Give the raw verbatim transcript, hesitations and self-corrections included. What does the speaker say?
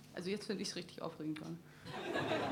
Also jetzt finde ich es richtig aufregend gerade.